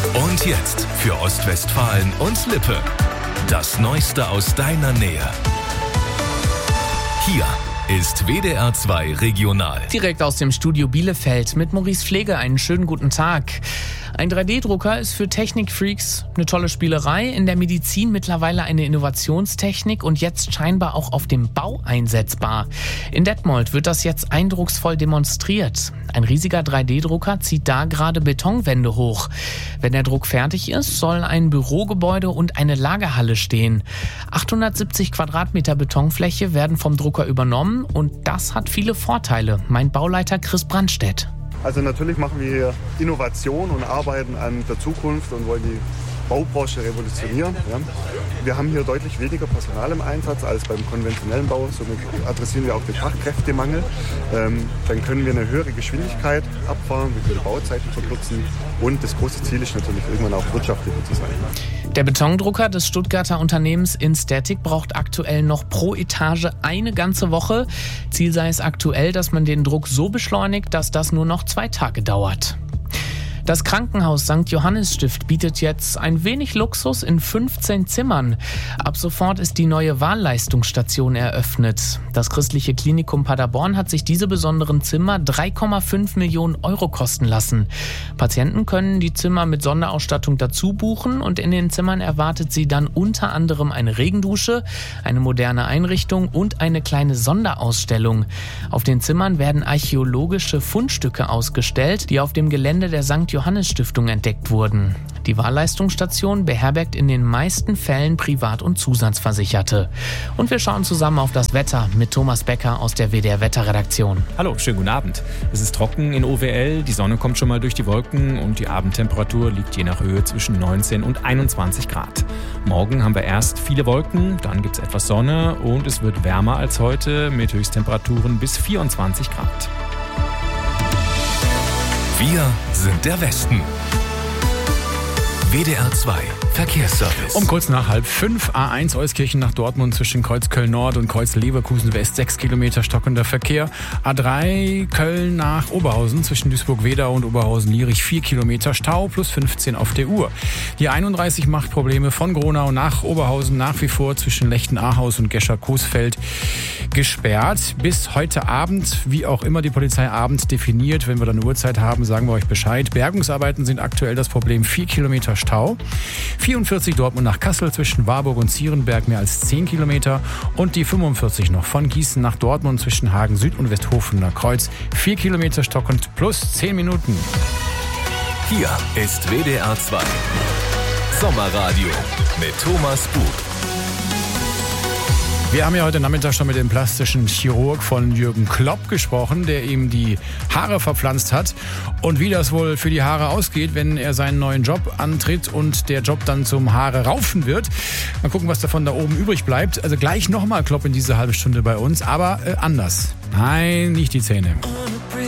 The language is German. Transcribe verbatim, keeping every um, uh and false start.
Und jetzt für Ostwestfalen und Lippe. Das Neueste aus deiner Nähe. Hier ist W D R zwei Regional. Direkt aus dem Studio Bielefeld mit Maurice Pflege. Einen schönen guten Tag. Ein drei D Drucker ist für Technikfreaks eine tolle Spielerei, in der Medizin mittlerweile eine Innovationstechnik und jetzt scheinbar auch auf dem Bau einsetzbar. In Detmold wird das jetzt eindrucksvoll demonstriert. Ein riesiger drei D Drucker zieht da gerade Betonwände hoch. Wenn der Druck fertig ist, sollen ein Bürogebäude und eine Lagerhalle stehen. achthundertsiebzig Quadratmeter Betonfläche werden vom Drucker übernommen und das hat viele Vorteile, meint Bauleiter Chris Brandstedt. Also natürlich machen wir Innovation und arbeiten an der Zukunft und wollen die Baubranche revolutionieren. Ja. Wir haben hier deutlich weniger Personal im Einsatz als beim konventionellen Bau. Somit adressieren wir auch den Fachkräftemangel. Ähm, dann können wir eine höhere Geschwindigkeit abfahren, wir können Bauzeiten verkürzen und das große Ziel ist natürlich irgendwann auch wirtschaftlicher zu sein. Der Betondrucker des Stuttgarter Unternehmens Instatic braucht aktuell noch pro Etage eine ganze Woche. Ziel sei es aktuell, dass man den Druck so beschleunigt, dass das nur noch zwei Tage dauert. Das Krankenhaus Sankt Johannes Stift bietet jetzt ein wenig Luxus in fünfzehn Zimmern. Ab sofort ist die neue Wahlleistungsstation eröffnet. Das christliche Klinikum Paderborn hat sich diese besonderen Zimmer drei Komma fünf Millionen Euro kosten lassen. Patienten können die Zimmer mit Sonderausstattung dazu buchen und in den Zimmern erwartet sie dann unter anderem eine Regendusche, eine moderne Einrichtung und eine kleine Sonderausstellung. Auf den Zimmern werden archäologische Fundstücke ausgestellt, die auf dem Gelände der Sankt Johannes Stiftung entdeckt wurden. Die Wahlleistungsstation beherbergt in den meisten Fällen Privat- und Zusatzversicherte. Und wir schauen zusammen auf das Wetter mit Thomas Becker aus der W D R Wetterredaktion. Hallo, schönen guten Abend. Es ist trocken in O W L, die Sonne kommt schon mal durch die Wolken und die Abendtemperatur liegt je nach Höhe zwischen neunzehn und einundzwanzig Grad. Morgen haben wir erst viele Wolken, dann gibt es etwas Sonne und es wird wärmer als heute mit Höchsttemperaturen bis vierundzwanzig Grad. Wir sind der Westen. W D R zwei Verkehrsservice. Um kurz nach halb fünf, A eins Euskirchen nach Dortmund zwischen Kreuz Köln-Nord und Kreuz Leverkusen-West, sechs Kilometer stockender Verkehr. A drei Köln nach Oberhausen zwischen Duisburg-Wedau und Oberhausen-Lierich, vier Kilometer Stau plus fünfzehn auf der Uhr. Die einunddreißig macht Probleme von Gronau nach Oberhausen nach wie vor zwischen Lechten-Ahaus und Gescher-Coesfeld gesperrt. Bis heute Abend, wie auch immer die Polizei Abend definiert, wenn wir dann eine Uhrzeit haben, sagen wir euch Bescheid. Bergungsarbeiten sind aktuell das Problem, vier Kilometer Stau. vierundvierzig Dortmund nach Kassel zwischen Warburg und Zierenberg mehr als zehn Kilometer und die fünfundvierzig noch von Gießen nach Dortmund zwischen Hagen Süd und Westhofener Kreuz, vier Kilometer stockend plus zehn Minuten. Hier ist W D R zwei Sommerradio mit Thomas Buch. Wir haben ja heute Nachmittag schon mit dem plastischen Chirurg von Jürgen Klopp gesprochen, der ihm die Haare verpflanzt hat. Und wie das wohl für die Haare ausgeht, wenn er seinen neuen Job antritt und der Job dann zum Haare raufen wird. Mal gucken, was davon da oben übrig bleibt. Also gleich nochmal Klopp in diese halbe Stunde bei uns, aber äh, anders. Nein, nicht die Zähne.